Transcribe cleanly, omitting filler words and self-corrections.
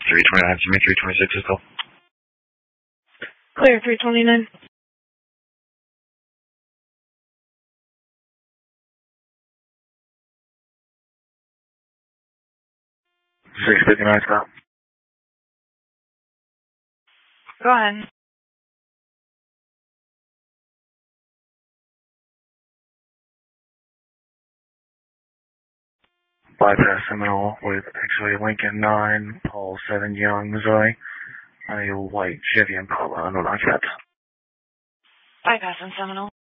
329, Jimmy 326 is called. Clear 329. $6.59 stop. Go ahead. Bypass Seminole with X-Ray Lincoln 9, Paul 7 Young, Missouri. A white Chevy Impala, no non-cat. Bypass in Seminole.